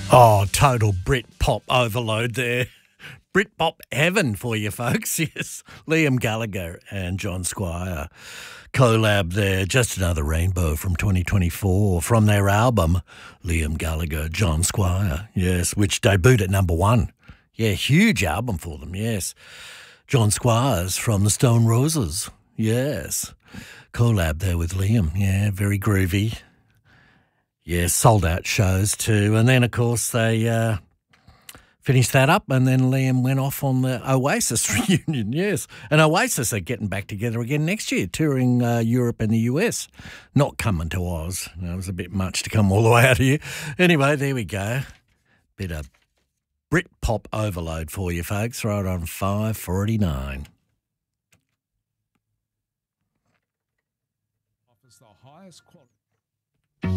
Oh, total Brit pop overload there. Brit pop heaven for you folks, yes. Liam Gallagher and John Squire collab there. Just Another Rainbow from 2024 from their album, Liam Gallagher, John Squire, yes, which debuted at number 1. Yeah, huge album for them, yes. John Squire's from the Stone Roses, yes. Collab there with Liam, yeah, very groovy. Yeah, sold out shows too. And then, of course, they finished that up and then Liam went off on the Oasis reunion, yes. And Oasis are getting back together again next year, touring Europe and the US. Not coming to Oz. It was a bit much to come all the way out here. Anyway, there we go. Bit of Brit pop overload for you folks. Right on 5:49. Offers the highest quality.